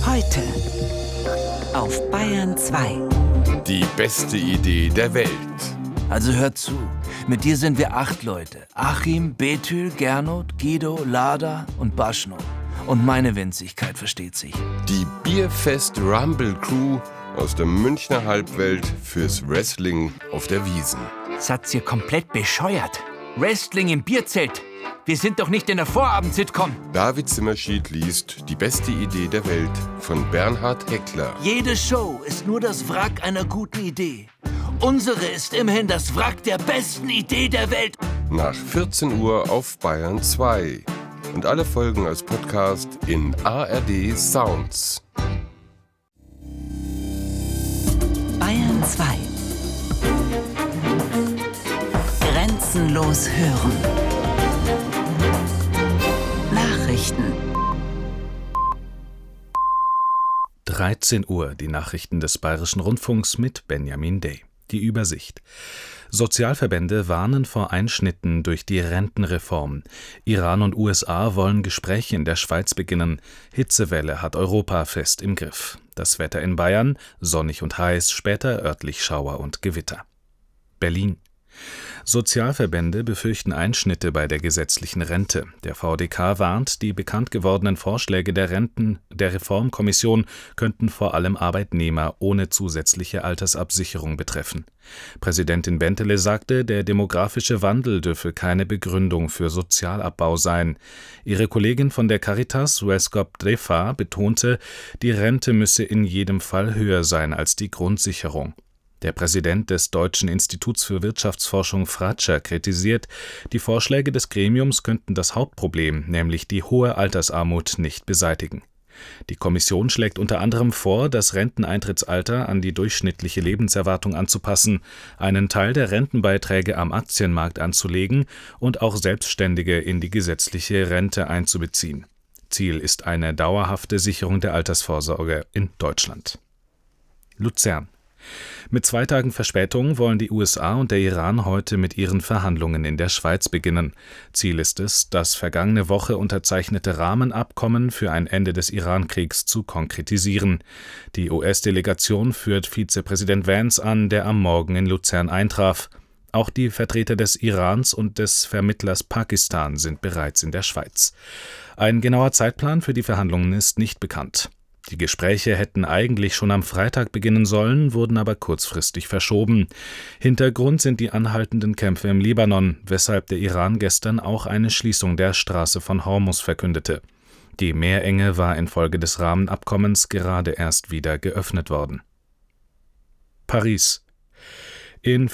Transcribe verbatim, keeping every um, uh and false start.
Heute auf Bayern zwei. Die beste Idee der Welt. Also hört zu, mit dir sind wir acht Leute. Achim, Betül, Gernot, Guido, Lada und Baschno. Und meine Winzigkeit versteht sich. Die Bierfest Rumble Crew aus der Münchner Halbwelt fürs Wrestling auf der Wiesn. Satz ihr komplett bescheuert? Wrestling im Bierzelt? Wir sind doch nicht in der Vorabend-Sitcom. David Zimmerschied liest Die beste Idee der Welt von Bernhard Heckler. Jede Show ist nur das Wrack einer guten Idee. Unsere ist immerhin das Wrack der besten Idee der Welt. Nach vierzehn Uhr auf Bayern zwei. Und alle Folgen als Podcast in A R D Sounds. Bayern zwei. Grenzenlos hören. Nachrichten. dreizehn Uhr, die Nachrichten des Bayerischen Rundfunks mit Benjamin Day. Die Übersicht. Sozialverbände warnen vor Einschnitten durch die Rentenreform. Iran und U S A wollen Gespräche in der Schweiz beginnen. Hitzewelle hat Europa fest im Griff. Das Wetter in Bayern, sonnig und heiß, später örtlich Schauer und Gewitter. Berlin. Sozialverbände befürchten Einschnitte bei der gesetzlichen Rente. Der V D K warnt, die bekannt gewordenen Vorschläge der Renten der Reformkommission könnten vor allem Arbeitnehmer ohne zusätzliche Altersabsicherung betreffen. Präsidentin Bentele sagte, der demografische Wandel dürfe keine Begründung für Sozialabbau sein. Ihre Kollegin von der Caritas, Weskop Drefa, betonte, die Rente müsse in jedem Fall höher sein als die Grundsicherung. Der Präsident des Deutschen Instituts für Wirtschaftsforschung Fratscher kritisiert, die Vorschläge des Gremiums könnten das Hauptproblem, nämlich die hohe Altersarmut, nicht beseitigen. Die Kommission schlägt unter anderem vor, das Renteneintrittsalter an die durchschnittliche Lebenserwartung anzupassen, einen Teil der Rentenbeiträge am Aktienmarkt anzulegen und auch Selbstständige in die gesetzliche Rente einzubeziehen. Ziel ist eine dauerhafte Sicherung der Altersvorsorge in Deutschland. Luzern. Mit zwei Tagen Verspätung wollen die U S A und der Iran heute mit ihren Verhandlungen in der Schweiz beginnen. Ziel ist es, das vergangene Woche unterzeichnete Rahmenabkommen für ein Ende des Iran-Kriegs zu konkretisieren. Die U S-Delegation führt Vizepräsident Vance an, der am Morgen in Luzern eintraf. Auch die Vertreter des Irans und des Vermittlers Pakistan sind bereits in der Schweiz. Ein genauer Zeitplan für die Verhandlungen ist nicht bekannt. Die Gespräche hätten eigentlich schon am Freitag beginnen sollen, wurden aber kurzfristig verschoben. Hintergrund sind die anhaltenden Kämpfe im Libanon, weshalb der Iran gestern auch eine Schließung der Straße von Hormuz verkündete. Die Meerenge war infolge des Rahmenabkommens gerade erst wieder geöffnet worden. Paris. In